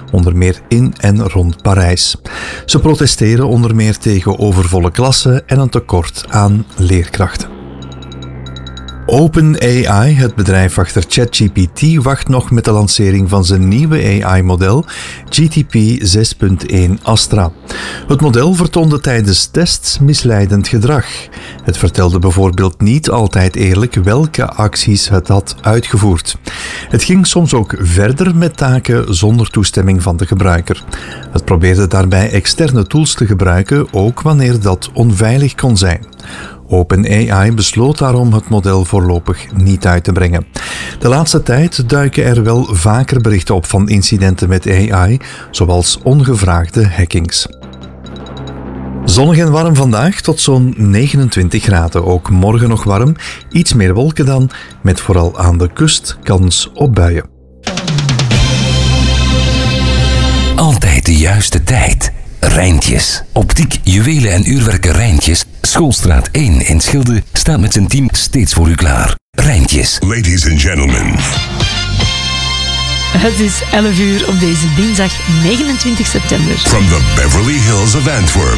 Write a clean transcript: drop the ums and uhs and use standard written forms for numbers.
onder meer in en rond Parijs. Ze protesteren onder meer tegen overvolle klassen en een tekort aan leerkrachten. OpenAI, het bedrijf achter ChatGPT, wacht nog met de lancering van zijn nieuwe AI-model GTP 6.1 Astra. Het model vertoonde tijdens tests misleidend gedrag. Het vertelde bijvoorbeeld niet altijd eerlijk welke acties het had uitgevoerd. Het ging soms ook verder met taken zonder toestemming van de gebruiker. Het probeerde daarbij externe tools te gebruiken, ook wanneer dat onveilig kon zijn. OpenAI besloot daarom het model voorlopig niet uit te brengen. De laatste tijd duiken er wel vaker berichten op van incidenten met AI, zoals ongevraagde hackings. Zonnig en warm vandaag tot zo'n 29 graden. Ook morgen nog warm, iets meer wolken dan, met vooral aan de kust kans op buien. Altijd de juiste tijd. Rijntjes. Optiek, juwelen en uurwerken Rijntjes. Schoolstraat 1 in Schilde staat met zijn team steeds voor u klaar. Rijntjes. Ladies and gentlemen. Het is 11 uur op deze dinsdag 29 september. From the Beverly Hills of Antwerp.